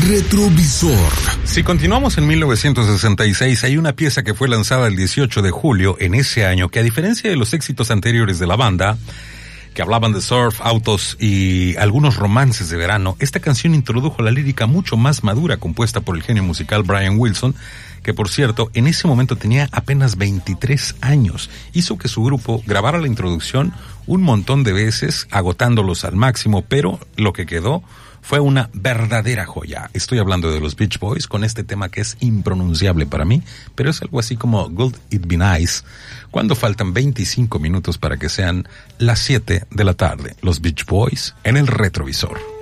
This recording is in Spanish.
retrovisor. Si continuamos en 1966, hay una pieza que fue lanzada el 18 de julio en ese año que, a diferencia de los éxitos anteriores de la banda, que hablaban de surf, autos y algunos romances de verano, esta canción introdujo la lírica mucho más madura compuesta por el genio musical Brian Wilson, que por cierto en ese momento tenía apenas 23 años. Hizo que su grupo grabara la introducción un montón de veces, agotándolos al máximo, pero lo que quedó fue una verdadera joya. Estoy hablando de los Beach Boys con este tema que es impronunciable para mí, pero es algo así como Would It Be Nice, cuando faltan 25 minutos para que sean las 7 de la tarde. Los Beach Boys en el retrovisor.